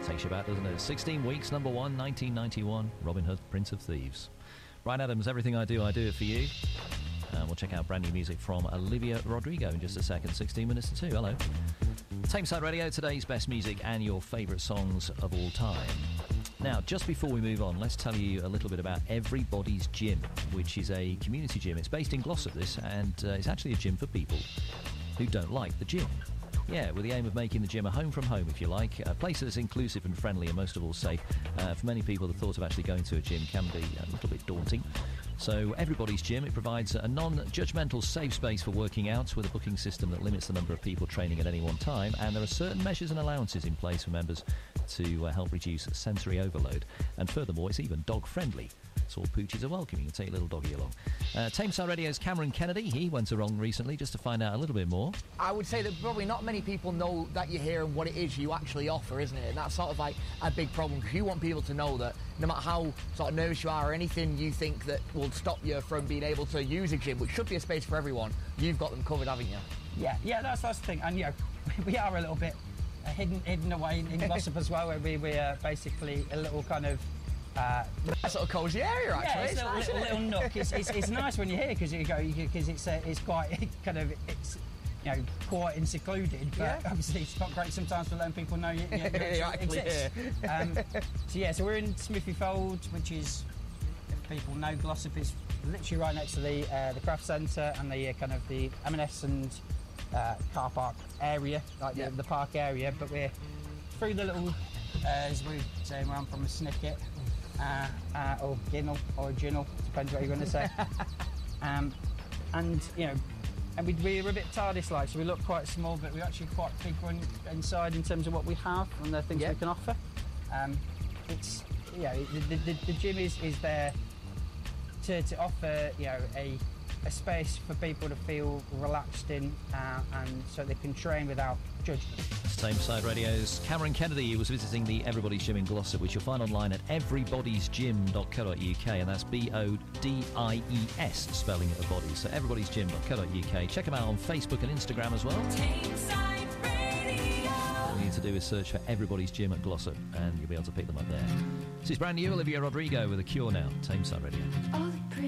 Takes you back, doesn't it? 16 weeks, number 1, 1991, Robin Hood, Prince of Thieves. Brian Adams, Everything I Do It For You. We'll check out brand new music from Olivia Rodrigo in just a second. 16 minutes to 2. Hello. Tameside Radio, today's best music and your favourite songs of all time. Now, just before we move on, let's tell you a little bit about Everybody's Gym, which is a community gym. It's based in Glossop, this, and it's actually a gym for people who don't like the gym. Yeah, with the aim of making the gym a home from home, if you like. A place that's inclusive and friendly and most of all safe. For many people, the thought of actually going to a gym can be a little bit daunting. So Everybody's Gym, it provides a non-judgmental safe space for working out with a booking system that limits the number of people training at any one time, and there are certain measures and allowances in place for members to help reduce sensory overload. And furthermore, it's even dog-friendly. So all poochies are welcome. You can take your little doggy along. Tameside Radio's Cameron Kennedy, he went along recently just to find out a little bit more. I would say that probably not many people know that you're here and what it is you actually offer, isn't it? And that's sort of like a big problem, because you want people to know that no matter how sort of nervous you are or anything you think that will stop you from being able to use a gym, which should be a space for everyone, you've got them covered, haven't you? Yeah, that's the thing. And, we are a little bit hidden away in Glossop as well, where we are basically a little kind of... a sort of cosy area, actually. Yeah, it's a little nook. It's nice when you're here because it's quite kind of quiet and secluded. But obviously it's not great sometimes to letting people know you exist. So we're in Smithy Fold, which is, if people know, Glossop is literally right next to the craft centre and the kind of the M&S and car park area, like the park area. But we're through the little, as we say, we're on from a snicket. Or ginnel, or ginnel, depends what you're going to say. And we're a bit TARDIS-like, so we look quite small, but we're actually quite big inside in terms of what we have and the things we can offer. The gym is there to offer a space for people to feel relaxed in, and so they can train without judgment. Tameside Radio's Cameron Kennedy was visiting the Everybody's Gym in Glossop, which you'll find online at everybodysgym.co.uk, and that's BODIES spelling of bodies. So everybodysgym.co.uk. Check them out on Facebook and Instagram as well. Tameside Radio. All you need to do is search for Everybody's Gym at Glossop, and you'll be able to pick them up there. This is brand new, Olivia Rodrigo with The Cure now. Tameside Radio.